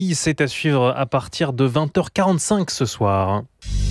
C'est à suivre à partir de 20h45 ce soir.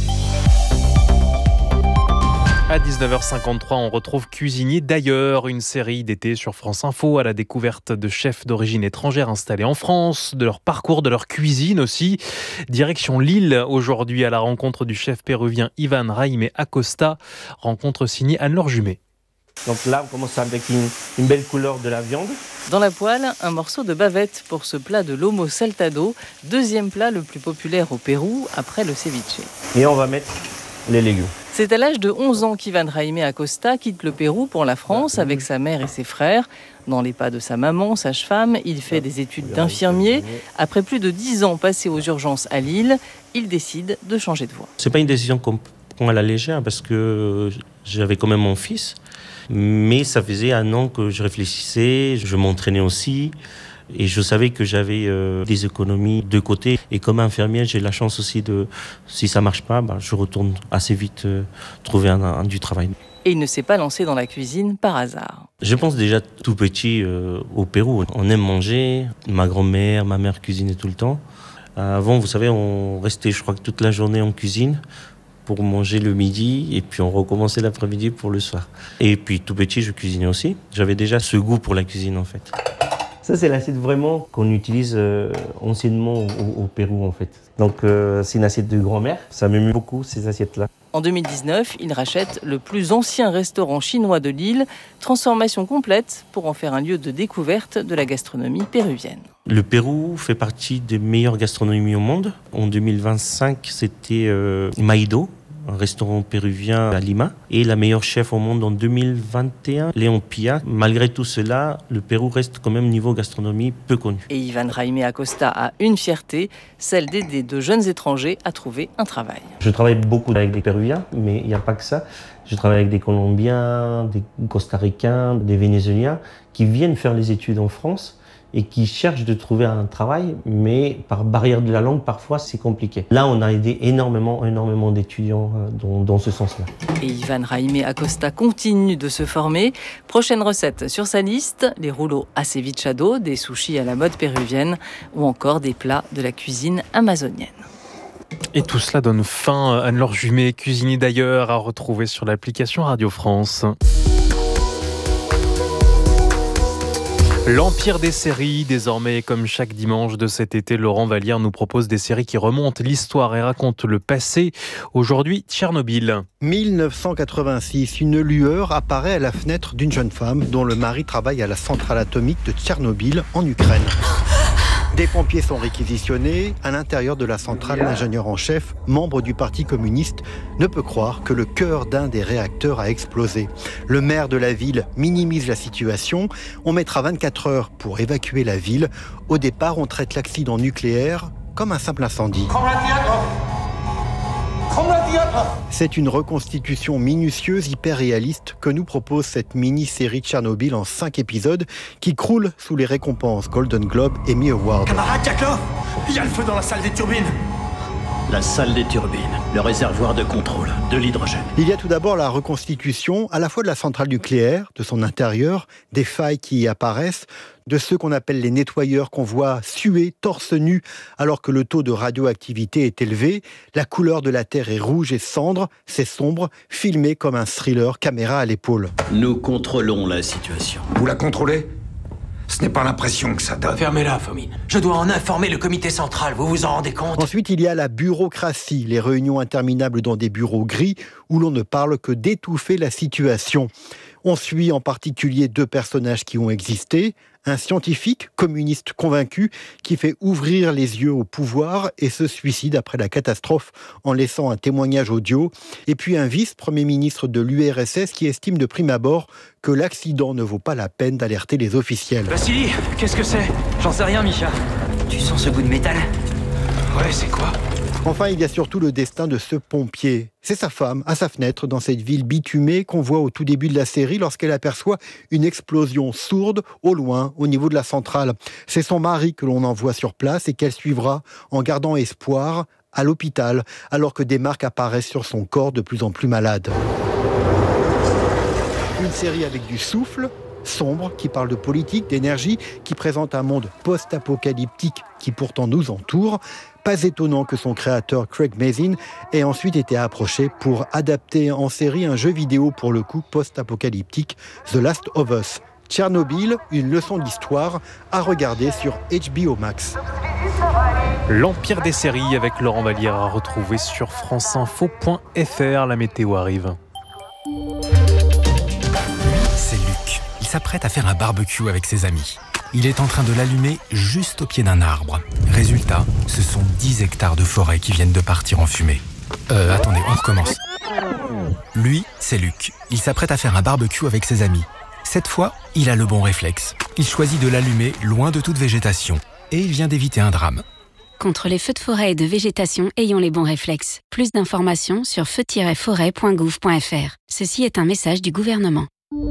À 19h53, on retrouve Cuisinier d'ailleurs, une série d'été sur France Info à la découverte de chefs d'origine étrangère installés en France, de leur parcours, de leur cuisine aussi. Direction Lille, aujourd'hui à la rencontre du chef péruvien Iván Jaime Acosta, rencontre signée Anne-Laure Jumet. Donc là, on commence avec une belle couleur de la viande. Dans la poêle, un morceau de bavette pour ce plat de lomo saltado, deuxième plat le plus populaire au Pérou après le ceviche. Et on va mettre les légumes. C'est à l'âge de 11 ans qu'Iván Jaime Acosta quitte le Pérou pour la France avec sa mère et ses frères. Dans les pas de sa maman, sage-femme, il fait des études d'infirmier. Après plus de 10 ans passés aux urgences à Lille, il décide de changer de voie. C'est pas une décision qu'on prend à la légère parce que j'avais quand même mon fils. Mais ça faisait 1 an que je réfléchissais, je m'entraînais aussi. Et je savais que j'avais des économies de côté. Et comme infirmière, j'ai la chance aussi si ça marche pas, je retourne assez vite trouver du travail. Et il ne s'est pas lancé dans la cuisine par hasard. Je pense déjà tout petit au Pérou. On aime manger. Ma grand-mère, ma mère cuisinaient tout le temps. Avant, vous savez, on restait, je crois que toute la journée en cuisine pour manger le midi et puis on recommençait l'après-midi pour le soir. Et puis tout petit, je cuisinais aussi. J'avais déjà ce goût pour la cuisine en fait. Ça, c'est l'assiette vraiment qu'on utilise anciennement au Pérou, en fait. Donc, c'est une assiette de grand-mère. Ça m'aime beaucoup, ces assiettes-là. En 2019, il rachète le plus ancien restaurant chinois de Lille. Transformation complète pour en faire un lieu de découverte de la gastronomie péruvienne. Le Pérou fait partie des meilleures gastronomies au monde. En 2025, c'était Maido, un restaurant péruvien à Lima, et la meilleure chef au monde en 2021, Léon Pia. Malgré tout cela, le Pérou reste quand même niveau gastronomie peu connu. Et Iván Jaime Acosta a une fierté, celle d'aider de jeunes étrangers à trouver un travail. Je travaille beaucoup avec des Péruviens, mais il n'y a pas que ça. Je travaille avec des Colombiens, des Costa-Ricains, des Vénézuéliens qui viennent faire les études en France et qui cherchent de trouver un travail, mais par barrière de la langue, parfois, c'est compliqué. Là, on a aidé énormément d'étudiants dans ce sens-là. Et Iván Jaime Acosta continue de se former. Prochaine recette sur sa liste, les rouleaux acevichado, des sushis à la mode péruvienne ou encore des plats de la cuisine amazonienne. Et tout cela donne faim. Anne-Laure Jumet, cuisinier d'ailleurs, à retrouver sur l'application Radio France. L'empire des séries, désormais, comme chaque dimanche de cet été, Laurent Vallière nous propose des séries qui remontent l'histoire et racontent le passé. Aujourd'hui, Tchernobyl. 1986, une lueur apparaît à la fenêtre d'une jeune femme dont le mari travaille à la centrale atomique de Tchernobyl en Ukraine. Des pompiers sont réquisitionnés. À l'intérieur de la centrale, l'ingénieur en chef, membre du Parti communiste, ne peut croire que le cœur d'un des réacteurs a explosé. Le maire de la ville minimise la situation. On mettra 24 heures pour évacuer la ville. Au départ, on traite l'accident nucléaire comme un simple incendie. C'est une reconstitution minutieuse, hyper réaliste que nous propose cette mini-série Tchernobyl en 5 épisodes qui croule sous les récompenses Golden Globe et Emmy Award. Camarade Jacklo, il y a le feu dans la salle des turbines. La salle des turbines, le réservoir de contrôle, de l'hydrogène. Il y a tout d'abord la reconstitution à la fois de la centrale nucléaire, de son intérieur, des failles qui y apparaissent, de ceux qu'on appelle les nettoyeurs qu'on voit suer torse nu alors que le taux de radioactivité est élevé. La couleur de la Terre est rouge et cendre, c'est sombre, filmé comme un thriller, caméra à l'épaule. Nous contrôlons la situation. Vous la contrôlez ? Ce n'est pas l'impression que ça donne. Fermez-la, Fomine. Je dois en informer le comité central, vous vous en rendez compte ? Ensuite, il y a la bureaucratie, les réunions interminables dans des bureaux gris où l'on ne parle que d'étouffer la situation. On suit en particulier 2 personnages qui ont existé. Un scientifique communiste convaincu qui fait ouvrir les yeux au pouvoir et se suicide après la catastrophe en laissant un témoignage audio. Et puis un vice-premier ministre de l'URSS qui estime de prime abord que l'accident ne vaut pas la peine d'alerter les officiels. Vassili, qu'est-ce que c'est ? J'en sais rien, Misha. Tu sens ce goût de métal ? Ouais, c'est quoi ? Enfin, il y a surtout le destin de ce pompier. C'est sa femme, à sa fenêtre, dans cette ville bitumée qu'on voit au tout début de la série lorsqu'elle aperçoit une explosion sourde au loin, au niveau de la centrale. C'est son mari que l'on envoie sur place et qu'elle suivra en gardant espoir à l'hôpital, alors que des marques apparaissent sur son corps de plus en plus malade. Une série avec du souffle, sombre, qui parle de politique, d'énergie, qui présente un monde post-apocalyptique qui pourtant nous entoure. Pas étonnant que son créateur Craig Mazin ait ensuite été approché pour adapter en série un jeu vidéo pour le coup post-apocalyptique, The Last of Us. Tchernobyl, une leçon d'histoire à regarder sur HBO Max. L'Empire des séries avec Laurent Vallière à retrouver sur franceinfo.fr. La météo arrive. C'est Luc. Il s'apprête à faire un barbecue avec ses amis. Il est en train de l'allumer juste au pied d'un arbre. Résultat, ce sont 10 hectares de forêt qui viennent de partir en fumée. Attendez, on recommence. Lui, c'est Luc. Il s'apprête à faire un barbecue avec ses amis. Cette fois, il a le bon réflexe. Il choisit de l'allumer loin de toute végétation. Et il vient d'éviter un drame. Contre les feux de forêt et de végétation, ayons les bons réflexes. Plus d'informations sur feu-forêt.gouv.fr. Ceci est un message du gouvernement.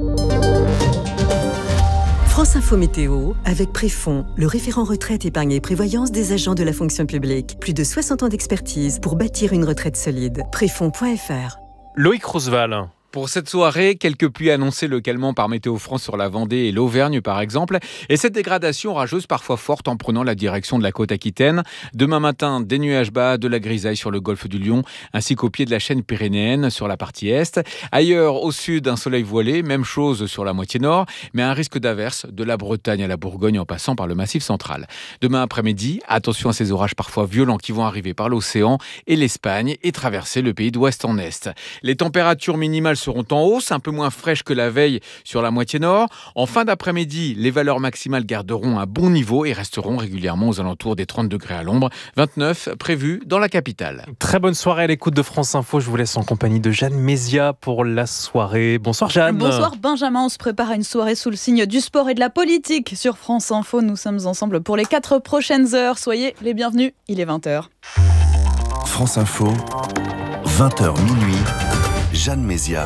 France Info Météo, avec Préfond, le référent retraite, épargne et prévoyance des agents de la fonction publique. Plus de 60 ans d'expertise pour bâtir une retraite solide. Préfond.fr. Loïc Roosevelt. Pour cette soirée, quelques pluies annoncées localement par Météo France sur la Vendée et l'Auvergne par exemple. Et cette dégradation orageuse parfois forte en prenant la direction de la côte aquitaine. Demain matin, des nuages bas, de la grisaille sur le golfe du Lion, ainsi qu'au pied de la chaîne pyrénéenne sur la partie est. Ailleurs, au sud, un soleil voilé, même chose sur la moitié nord, mais un risque d'averse de la Bretagne à la Bourgogne en passant par le Massif central. Demain après-midi, attention à ces orages parfois violents qui vont arriver par l'océan et l'Espagne et traverser le pays d'ouest en est. Les températures minimales seront en hausse, un peu moins fraîches que la veille sur la moitié nord. En fin d'après-midi, les valeurs maximales garderont un bon niveau et resteront régulièrement aux alentours des 30 degrés à l'ombre, 29 prévus dans la capitale. Très bonne soirée à l'écoute de France Info. Je vous laisse en compagnie de Jeanne Mézia pour la soirée. Bonsoir Jeanne. Bonsoir Benjamin, on se prépare à une soirée sous le signe du sport et de la politique sur France Info. Nous sommes ensemble pour les 4 prochaines heures. Soyez les bienvenus, il est 20h. France Info, 20h minuit. Jeanne Mézia.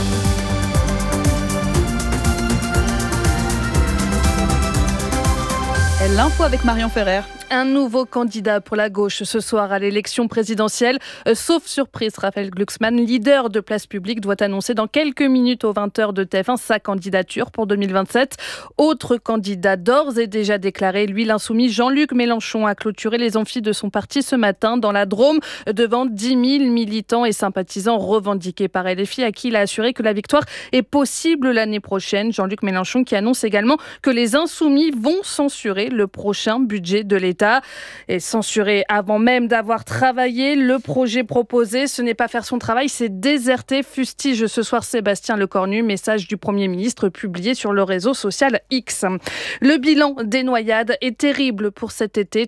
L'info avec Marion Ferrer. Un nouveau candidat pour la gauche ce soir à l'élection présidentielle. Sauf surprise, Raphaël Glucksmann, leader de Place Publique, doit annoncer dans quelques minutes aux 20h de TF1 sa candidature pour 2027. Autre candidat d'ores et déjà déclaré, lui l'insoumis Jean-Luc Mélenchon a clôturé les amphis de son parti ce matin dans la Drôme devant 10 000 militants et sympathisants revendiqués par LFI à qui il a assuré que la victoire est possible l'année prochaine. Jean-Luc Mélenchon qui annonce également que les insoumis vont censurer le prochain budget de l'État. Et censuré avant même d'avoir travaillé, le projet proposé, ce n'est pas faire son travail, c'est déserter, fustige ce soir Sébastien Lecornu, message du Premier ministre publié sur le réseau social X. Le bilan des noyades est terrible pour cet été.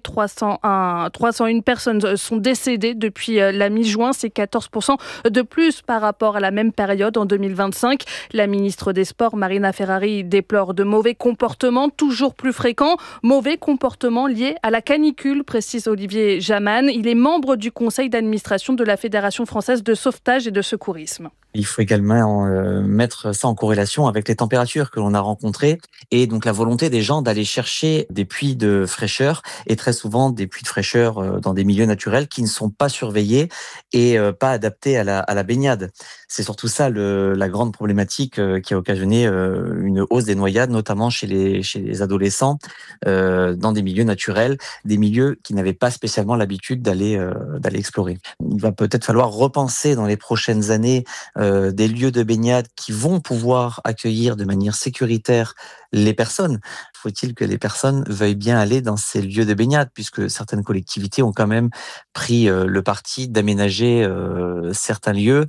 301 personnes sont décédées depuis la mi-juin, c'est 14% de plus par rapport à la même période en 2025. La ministre des Sports, Marina Ferrari, déplore de mauvais comportements toujours plus fréquents, mauvais comportements liés à la canicule, précise Olivier Jaman. Il est membre du conseil d'administration de la Fédération française de sauvetage et de secourisme. Il faut également mettre ça en corrélation avec les températures que l'on a rencontrées et donc la volonté des gens d'aller chercher des puits de fraîcheur et très souvent des puits de fraîcheur dans des milieux naturels qui ne sont pas surveillés et pas adaptés à la baignade. C'est surtout ça la grande problématique qui a occasionné une hausse des noyades, notamment chez les adolescents dans des milieux naturels, des milieux qui n'avaient pas spécialement l'habitude d'aller explorer. Il va peut-être falloir repenser dans les prochaines années des lieux de baignade qui vont pouvoir accueillir de manière sécuritaire les personnes. Faut-il que les personnes veuillent bien aller dans ces lieux de baignade, puisque certaines collectivités ont quand même pris le parti d'aménager certains lieux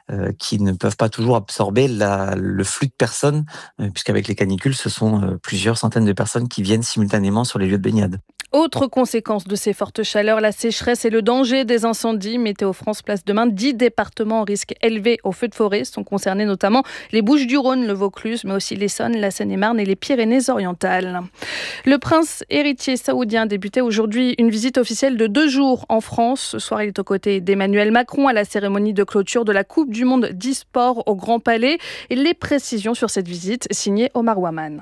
qui ne peuvent pas toujours absorber le flux de personnes, puisqu'avec les canicules, ce sont plusieurs centaines de personnes qui viennent simultanément sur les lieux de baignade. Autre conséquence de ces fortes chaleurs, la sécheresse et le danger des incendies. Météo France place demain 10 départements en risque élevé aux feux de forêt. Sont concernés notamment les Bouches-du-Rhône, le Vaucluse, mais aussi l'Essonne, la Seine-et-Marne et les Pyrénées-Orientales. Le prince héritier saoudien débutait aujourd'hui une visite officielle de 2 jours en France. Ce soir, il est aux côtés d'Emmanuel Macron à la cérémonie de clôture de la Coupe du Monde d'e-sport au Grand Palais. Et les précisions sur cette visite, signées Omar Waman.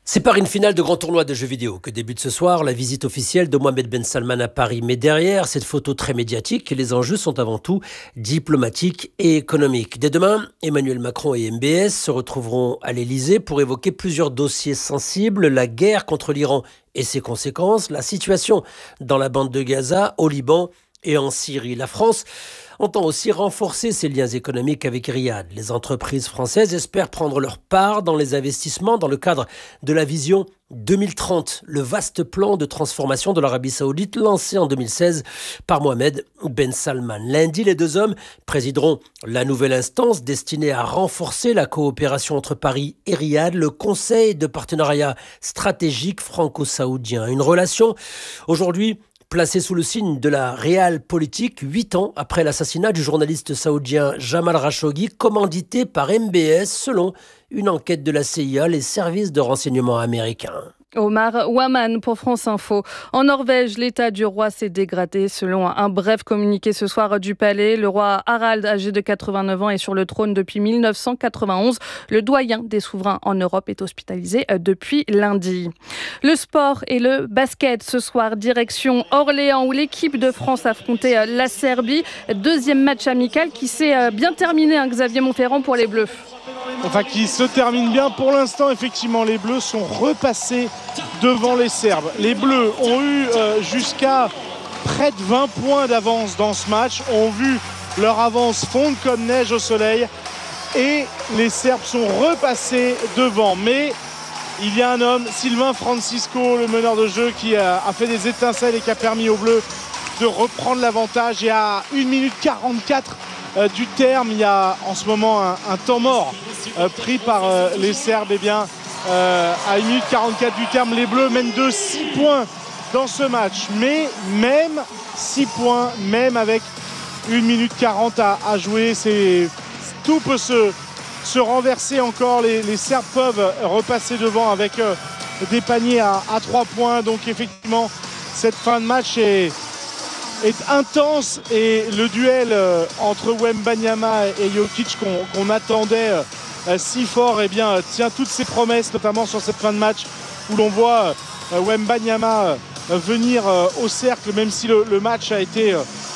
C'est par une finale de grand tournoi de jeux vidéo que débute ce soir la visite officielle de Mohamed Ben Salman à Paris. Mais derrière cette photo très médiatique, les enjeux sont avant tout diplomatiques et économiques. Dès demain, Emmanuel Macron et MBS se retrouveront à l'Elysée pour évoquer plusieurs dossiers sensibles, la guerre contre l'Iran et ses conséquences, la situation dans la bande de Gaza, au Liban et en Syrie. La France entend aussi renforcer ses liens économiques avec Riyad. Les entreprises françaises espèrent prendre leur part dans les investissements dans le cadre de la vision 2030, le vaste plan de transformation de l'Arabie Saoudite lancé en 2016 par Mohamed Ben Salman. Lundi, les deux hommes présideront la nouvelle instance destinée à renforcer la coopération entre Paris et Riyad, le Conseil de partenariat stratégique franco-saoudien. Une relation aujourd'hui placé sous le signe de la réelle politique 8 ans après l'assassinat du journaliste saoudien Jamal Khashoggi, commandité par MBS selon une enquête de la CIA, les services de renseignement américains. Omar Waman pour France Info. En Norvège, l'état du roi s'est dégradé. Selon un bref communiqué ce soir du palais, le roi Harald, âgé de 89 ans, est sur le trône depuis 1991. Le doyen des souverains en Europe est hospitalisé depuis lundi. Le sport et le basket ce soir, direction Orléans où l'équipe de France affrontait la Serbie. Deuxième match amical qui s'est bien terminé, Xavier Montferrand, pour les Bleus. Enfin, qui se termine bien. Pour l'instant, effectivement, les Bleus sont repassés devant les Serbes. Les Bleus ont eu jusqu'à près de 20 points d'avance dans ce match, ont vu leur avance fondre comme neige au soleil et les Serbes sont repassés devant. Mais il y a un homme, Sylvain Francisco, le meneur de jeu, qui a fait des étincelles et qui a permis aux Bleus de reprendre l'avantage. Et à 1 minute 44 du terme, il y a en ce moment un temps mort pris par les Serbes. Et bien, à 1 minute 44 du terme, les Bleus mènent de 6 points dans ce match. Mais même 6 points, même avec 1 minute 40 à jouer, tout peut se renverser encore. Les Serbes peuvent repasser devant avec des paniers à 3 points. Donc effectivement, cette fin de match est intense et le duel entre Wembanyama et Jokic qu'on attendait si fort, eh bien, tient toutes ses promesses, notamment sur cette fin de match où l'on voit Wembanyama venir au cercle, même si le match a été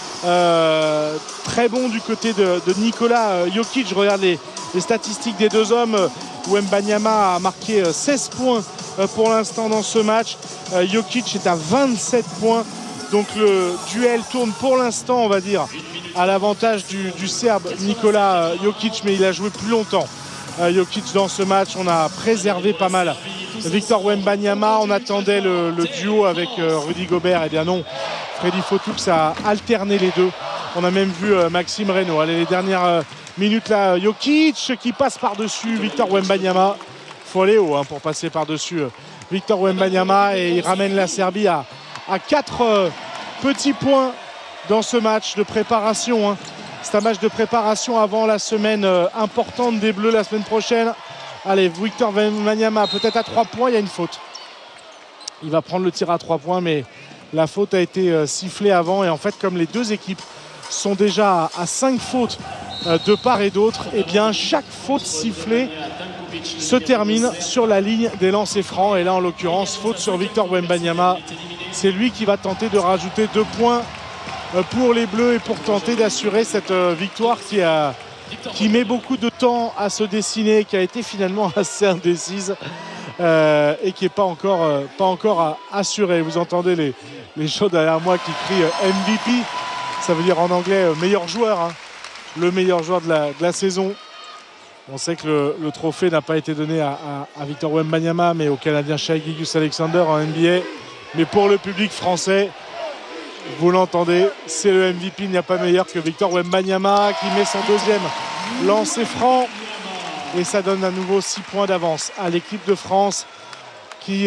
très bon du côté de Nikola Jokic. Je regarde les statistiques des deux hommes. Wembanyama a marqué 16 points pour l'instant dans ce match. Jokic est à 27 points. Donc le duel tourne pour l'instant, on va dire, à l'avantage du Serbe Nikola Jokic, mais il a joué plus longtemps. Jokic dans ce match, on a préservé pas mal Victor Wembanyama. On attendait le duo avec Rudy Gobert, et bien non, Freddy Fotoux a alterné les deux. On a même vu Maxime Reynaud. Allez, les dernières minutes là, Jokic qui passe par-dessus Victor Wembanyama. Il faut aller haut pour passer par-dessus Victor Wembanyama, et il ramène la Serbie à 4 petits points dans ce match de préparation. C'est un match de préparation avant la semaine importante des Bleus la semaine prochaine. Allez, Victor Wembanyama peut-être à 3 points, il y a une faute. Il va prendre le tir à 3 points, mais la faute a été sifflée avant. Et en fait, comme les deux équipes sont déjà à 5 fautes de part et d'autre, et bien chaque faute sifflée se termine sur la ligne des lancers francs. Et là, en l'occurrence, faute sur Victor Wembanyama. C'est lui qui va tenter de rajouter 2 points pour les Bleus et pour tenter d'assurer cette victoire qui met beaucoup de temps à se dessiner, qui a été finalement assez indécise et qui n'est pas encore assurée. Vous entendez les gens derrière moi qui crient MVP, ça veut dire en anglais meilleur joueur, le meilleur joueur de la saison. On sait que le trophée n'a pas été donné à Victor Wembanyama, mais au Canadien Shai Gilgeous-Alexander en NBA. Mais pour le public français, vous l'entendez, c'est le MVP. Il n'y a pas meilleur que Victor Wembanyama qui met son deuxième lancer franc. Et ça donne à nouveau 6 points d'avance à l'équipe de France qui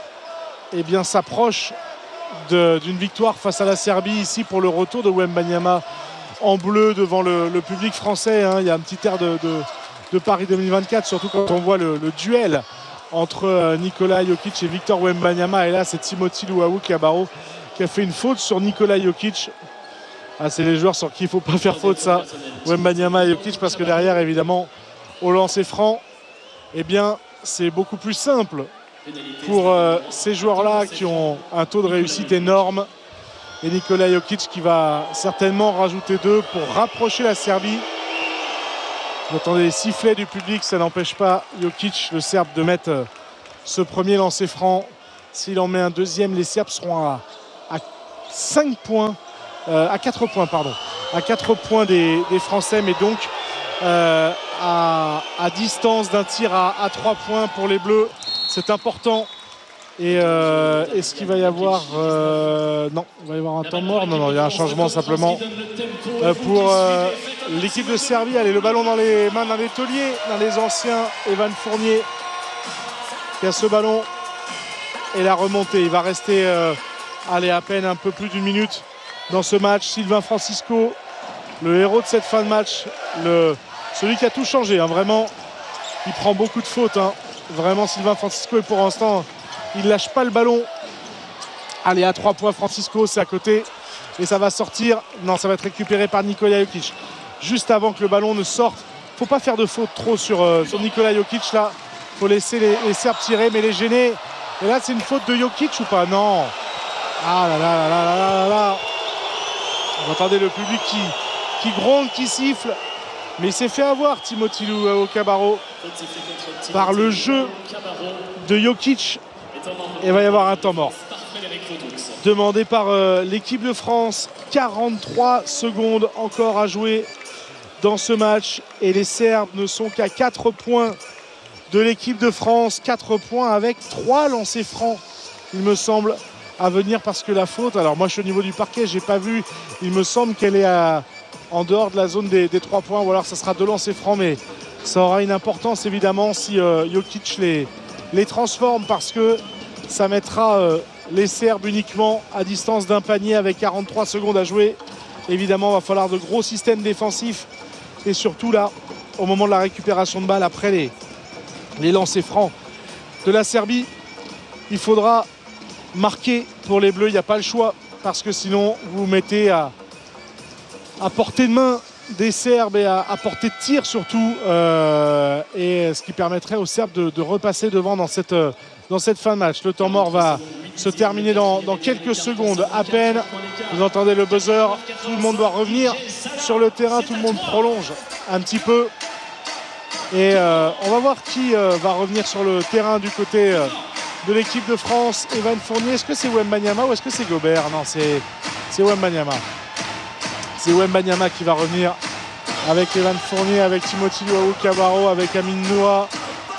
s'approche d'une victoire face à la Serbie ici pour le retour de Wembanyama en bleu devant le public français. Il y a un petit air de Paris 2024, surtout quand on voit le duel entre Nikola Jokic et Victor Wembanyama. Et là, c'est Timothy Luwawu Cabarro qui a fait une faute sur Nikola Jokic. C'est les joueurs sur qui il ne faut pas faire faute, ça, Wembanyama et Jokic, parce que derrière, évidemment, au lancer franc, eh bien, c'est beaucoup plus simple pour ces joueurs-là qui ont un taux de réussite énorme. Et Nikola Jokic qui va certainement rajouter 2 pour rapprocher la Serbie. Vous entendez les sifflets du public, ça n'empêche pas Jokic, le Serbe, de mettre ce premier lancer franc. S'il en met un deuxième, les Serbes seront à 5 points, à 4 points, pardon. À 4 points des Français, mais donc à distance d'un tir à 3 points pour les Bleus. C'est important. Et est-ce qu'il va y avoir... non, il va y avoir un temps mort. Non, il y a un changement simplement pour l'équipe de Serbie. Allez, le ballon dans les mains d'un des tauliers, d'un des anciens, Evan Fournier, qui a ce ballon. Et la remontée, il va rester à peine un peu plus d'une minute dans ce match. Sylvain Francisco, le héros de cette fin de match, celui qui a tout changé, hein, vraiment. Il prend beaucoup de fautes, hein. Vraiment, Sylvain Francisco, et pour l'instant, il lâche pas le ballon. Allez, à 3 points, Francisco, c'est à côté. Et ça va sortir. Non, ça va être récupéré par Nikola Jokic. Juste avant que le ballon ne sorte. Faut pas faire de faute trop sur Nikola Jokic, là. Faut laisser les Serbes tirer, mais les gêner. Et là, c'est une faute de Jokic ou pas? Non. Ah là là là là là là là. Vous entendez le public qui gronde, qui siffle. Mais il s'est fait avoir, Timothy Luwawu-Cabarrot, par le jeu de Jokic. Et il va y avoir un temps mort. Demandé par l'équipe de France. 43 secondes encore à jouer dans ce match. Et les Serbes ne sont qu'à 4 points de l'équipe de France. 4 points avec 3 lancers francs, il me semble, à venir, parce que la faute... Alors moi, je suis au niveau du parquet, j'ai pas vu. Il me semble qu'elle est en dehors de la zone des 3 points. Ou alors ça sera 2 lancers francs, mais ça aura une importance, évidemment, si Jokic les transforme, parce que ça mettra les Serbes uniquement à distance d'un panier avec 43 secondes à jouer. Évidemment, il va falloir de gros systèmes défensifs. Et surtout là, au moment de la récupération de balle, après les lancers francs de la Serbie, il faudra marquer pour les Bleus. Il n'y a pas le choix, parce que sinon vous vous mettez à portée de main des Serbes et à portée de tir surtout, et ce qui permettrait aux Serbes de repasser devant dans cette fin de match. Le temps mort va se terminer dans quelques secondes à peine. Vous entendez le buzzer, tout le monde doit revenir sur le terrain, tout le monde prolonge un petit peu. Et on va voir qui va revenir sur le terrain du côté de l'équipe de France. Evan Fournier, est-ce que c'est Wembanyama ou est-ce que c'est Gobert? Non, c'est Wembanyama. C'est Wembanyama qui va revenir avec Evan Fournier, avec Timothy Luwawu-Cabarrot, avec Amin Noah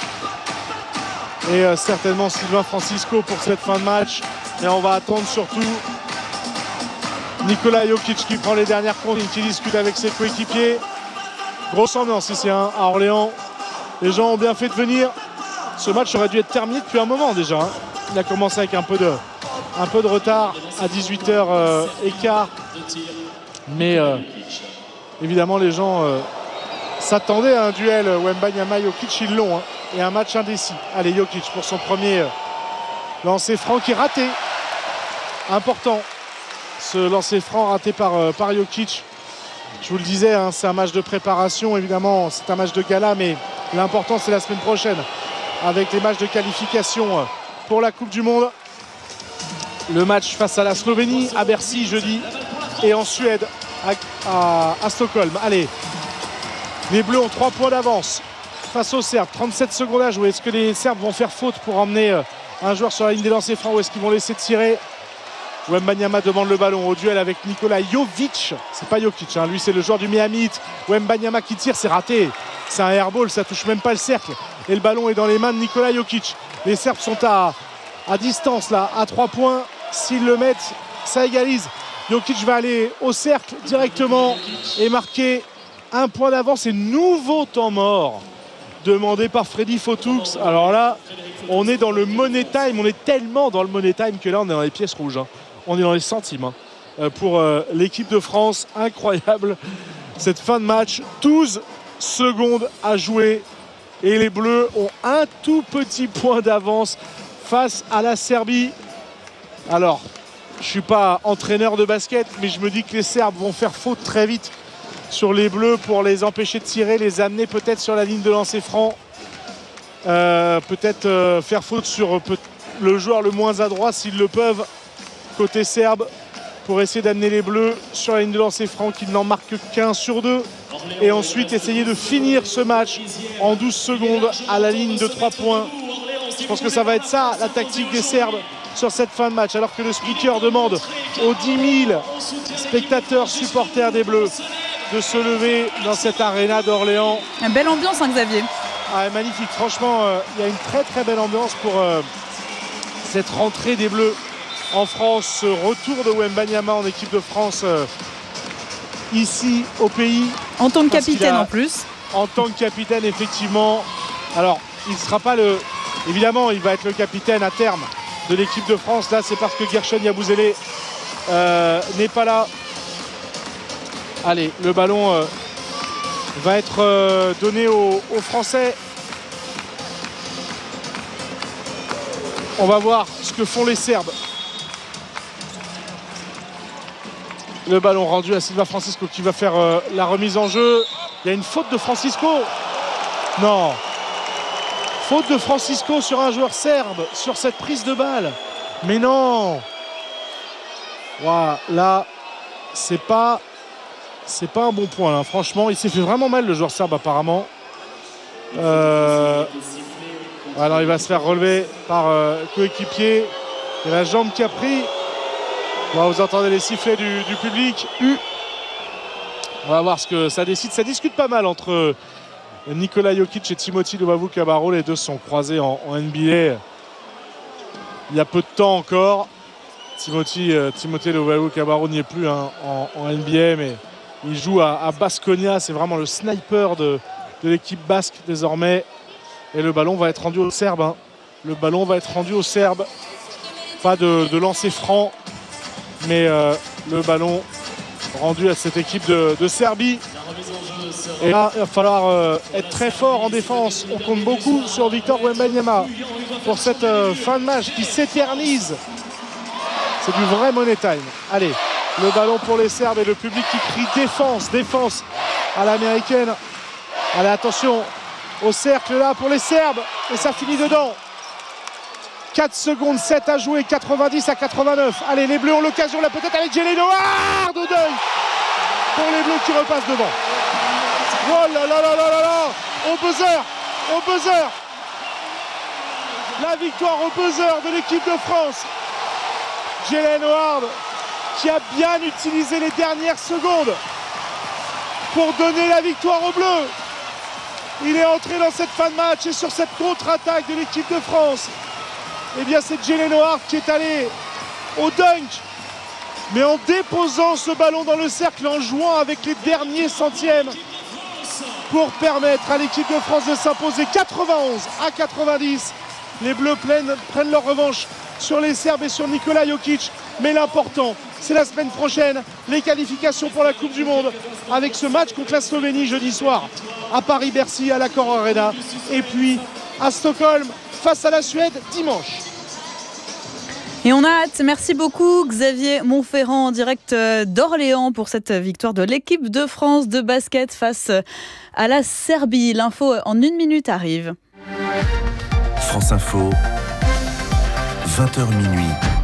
et certainement Sylvain Francisco pour cette fin de match. Et on va attendre surtout Nikola Jokic qui prend les dernières comptes, qui discute avec ses coéquipiers. Grosse ambiance ici à Orléans. Les gens ont bien fait de venir. Ce match aurait dû être terminé depuis un moment déjà, hein. Il a commencé avec un peu de retard à 18h15. Mais évidemment, les gens s'attendaient à un duel Wembanyama-Jokic, ils l'ont, hein, et un match indécis. Allez, Jokic pour son premier lancer franc qui est raté. Important, ce lancer franc raté par Jokic. Je vous le disais, hein, c'est un match de préparation, évidemment, c'est un match de gala, mais l'important, c'est la semaine prochaine, avec les matchs de qualification pour la Coupe du Monde. Le match face à la Slovénie, à Bercy jeudi, et en Suède à Stockholm. Allez, les Bleus ont 3 points d'avance face aux Serbes. 37 secondes à jouer. Est-ce que les Serbes vont faire faute pour emmener un joueur sur la ligne des lancers francs, ou est-ce qu'ils vont laisser tirer? Wembanyama demande le ballon au duel avec Nikola Jovic. C'est pas Jokic, hein. Lui c'est le joueur du Miami Heat. Wembanyama qui tire, c'est raté. C'est un airball, ça touche même pas le cercle. Et le ballon est dans les mains de Nikola Jokic. Les Serbes sont à distance là, à 3 points. S'ils le mettent, ça égalise. Jokic va aller au cercle directement et marquer un point d'avance. Et nouveau temps mort demandé par Freddy Fotoux. Alors là, on est dans le money time. On est tellement dans le money time que là, on est dans les pièces rouges, hein. On est dans les centimes, hein, pour l'équipe de France. Incroyable cette fin de match. 12 secondes à jouer et les Bleus ont un tout petit point d'avance face à la Serbie. Alors, je ne suis pas entraîneur de basket, mais je me dis que les Serbes vont faire faute très vite sur les Bleus pour les empêcher de tirer, les amener peut-être sur la ligne de lancer franc. peut-être faire faute sur le joueur le moins adroit s'ils le peuvent côté serbe pour essayer d'amener les Bleus sur la ligne de lancer franc, qu'ils n'en marquent qu'un sur 2 et ensuite essayer de finir ce match en 12 secondes à la ligne de 3 points. Je pense que ça va être ça la tactique des Serbes sur cette fin de match, alors que le speaker demande aux 10 000 spectateurs supporters des Bleus de se lever dans cette aréna d'Orléans. Une belle ambiance, hein, Xavier. Ah, magnifique, franchement, il y a une très très belle ambiance pour cette rentrée des Bleus en France, ce retour de Wembanyama en équipe de France ici au pays. En tant que capitaine en plus. En tant que capitaine, effectivement. Alors, il ne sera pas évidemment, il va être le capitaine à terme de l'équipe de France. Là, c'est parce que Gershon Yabusele n'est pas là. Allez, le ballon va être donné aux Français. On va voir ce que font les Serbes. Le ballon rendu à Silva Francisco qui va faire la remise en jeu. Il y a une faute de Francisco. Non. Faute de Francisco sur un joueur serbe sur cette prise de balle. Mais non. Wow, là, c'est pas un bon point là. Franchement, il s'est fait vraiment mal le joueur serbe apparemment. Alors il va se faire relever par coéquipier. Et la jambe qui a pris. Bon, vous entendez les sifflets du public. On va voir ce que ça décide. Ça discute pas mal entre Nikola Jokic et Timothy Luwawu-Cabarrot. Les deux sont croisés en NBA il y a peu de temps encore. Timothy Luwawu-Cabarrot n'y est plus hein, en NBA, mais il joue à Baskonia. C'est vraiment le sniper de l'équipe basque désormais. Et le ballon va être rendu aux Serbes. Hein. Le ballon va être rendu aux Serbes. Pas de lancer franc, mais le ballon rendu à cette équipe de Serbie. Et là, il va falloir être très fort en défense. On compte beaucoup sur Victor Wembanyama pour cette fin de match qui s'éternise. C'est du vrai money time. Allez, le ballon pour les Serbes et le public qui crie défense, défense à l'américaine. Allez, attention au cercle là pour les Serbes. Et ça finit dedans. 4 secondes 7 à jouer, 90 à 89. Allez, les Bleus ont l'occasion là peut-être avec Jalen Howard au deuil pour les Bleus qui repassent devant. Oh là là là là là là. Au buzzer. La victoire au buzzer de l'équipe de France. Jalen Howard qui a bien utilisé les dernières secondes pour donner la victoire aux Bleus. Il est entré dans cette fin de match et sur cette contre-attaque de l'équipe de France. Eh bien c'est Jalen Howard qui est allé au dunk, mais en déposant ce ballon dans le cercle, en jouant avec les derniers centièmes pour permettre à l'équipe de France de s'imposer 91 à 90. Les Bleus prennent leur revanche sur les Serbes et sur Nikola Jokic. Mais l'important, c'est la semaine prochaine, les qualifications pour la Coupe du Monde, avec ce match contre la Slovénie jeudi soir, à Paris-Bercy, à l'Accor Arena, et puis à Stockholm, face à la Suède, dimanche. Et on a hâte. Merci beaucoup Xavier Montferrand en direct d'Orléans pour cette victoire de l'équipe de France de basket face à la Serbie. L'info en 1 minute arrive. France Info, 20h minuit.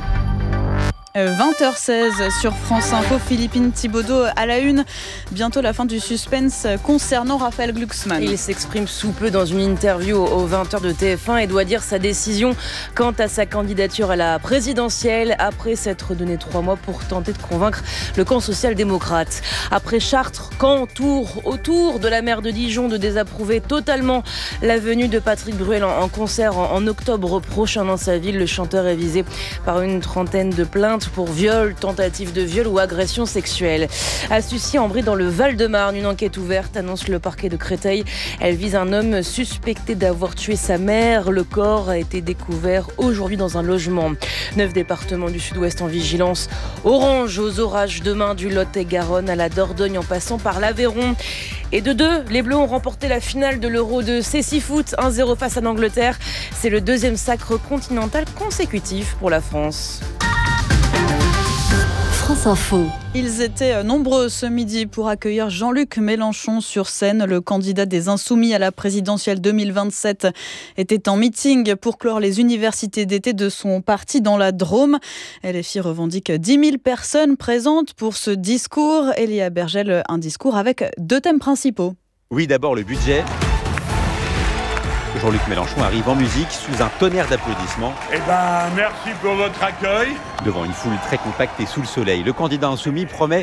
20h16 sur France Info, Philippine Thibaudeau à la une. Bientôt la fin du suspense concernant Raphaël Glucksmann. Il s'exprime sous peu dans une interview aux 20h de TF1 et doit dire sa décision quant à sa candidature à la présidentielle après s'être donné 3 mois pour tenter de convaincre le camp social-démocrate. Après Chartres, camp autour de la maire de Dijon de désapprouver totalement la venue de Patrick Bruel en concert en octobre prochain dans sa ville. Le chanteur est visé par une trentaine de plaintes pour viol, tentative de viol ou agression sexuelle. À Sucy-en-Brie, dans le Val-de-Marne, une enquête ouverte annonce le parquet de Créteil. Elle vise un homme suspecté d'avoir tué sa mère. Le corps a été découvert aujourd'hui dans un logement. 9 départements du sud-ouest en vigilance orange aux orages demain, du Lot-et-Garonne à la Dordogne en passant par l'Aveyron. Et de 2, les Bleus ont remporté la finale de l'Euro de Cécifoot 1-0 face à l'Angleterre. C'est le 2e sacre continental consécutif pour la France. France Info. Ils étaient nombreux ce midi pour accueillir Jean-Luc Mélenchon sur scène. Le candidat des Insoumis à la présidentielle 2027 était en meeting pour clore les universités d'été de son parti dans la Drôme. LFI revendique 10 000 personnes présentes pour ce discours. Elia Bergel, un discours avec 2 thèmes principaux. Oui, d'abord le budget. Jean-Luc Mélenchon arrive en musique sous un tonnerre d'applaudissements. Merci pour votre accueil. Devant une foule très compacte et sous le soleil, le candidat insoumis promet